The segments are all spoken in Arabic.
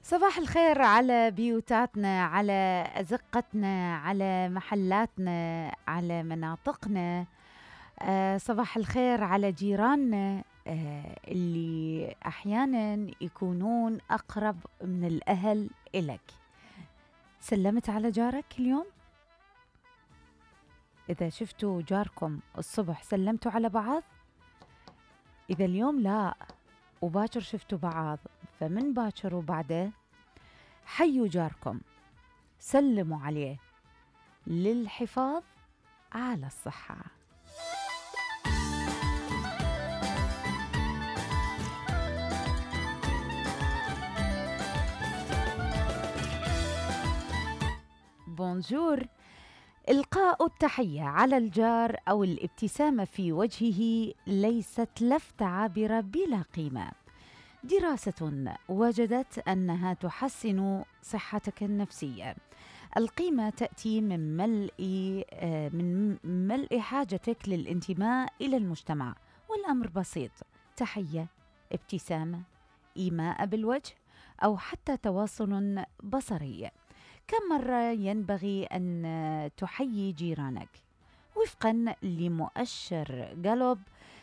صباح الخير على بيوتاتنا، على أزقتنا، على محلاتنا، على مناطقنا. صباح الخير على جيراننا اللي أحيانا يكونون أقرب من الأهل إلك. سلمت على جارك اليوم؟ إذا شفتوا جاركم الصبح سلمتوا على بعض؟ إذا اليوم لا وباكر شفتوا بعض، فمن باكر وبعده حيوا جاركم، سلموا عليه للحفاظ على الصحة. بونجور. إلقاء التحية على الجار أو الابتسامة في وجهه ليست لفتة عابرة بلا قيمة. دراسة وجدت أنها تحسن صحتك النفسية. القيمة تأتي من ملء حاجتك للانتماء إلى المجتمع، والأمر بسيط: تحية، ابتسامة، إيماء بالوجه، أو حتى تواصل بصري. كم مرة ينبغي أن تحيي جيرانك؟ وفقا لمؤشر جالوب،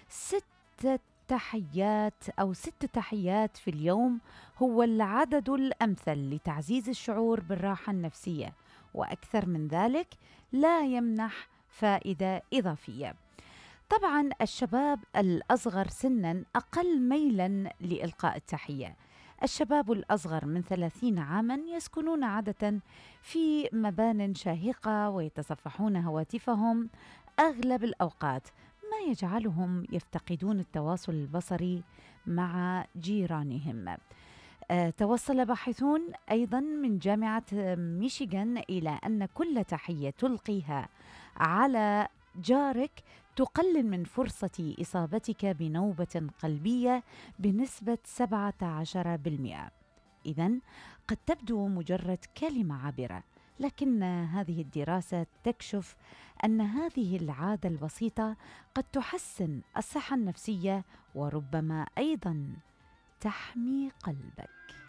6 تحيات في اليوم هو العدد الأمثل لتعزيز الشعور بالراحة النفسية، وأكثر من ذلك لا يمنح فائدة إضافية. طبعا الشباب الأصغر سنا أقل ميلا لإلقاء التحية. الشباب الأصغر من 30 عاما يسكنون عادة في مبان شاهقة ويتصفحون هواتفهم أغلب الأوقات، ما يجعلهم يفتقدون التواصل البصري مع جيرانهم. توصل باحثون أيضا من جامعة ميشيغان إلى أن كل تحية تلقيها على جارك تقلل من فرصة إصابتك بنوبة قلبية بنسبة 17%. إذن قد تبدو مجرد كلمة عابرة، لكن هذه الدراسة تكشف أن هذه العادة البسيطة قد تحسن الصحة النفسية وربما أيضا تحمي قلبك.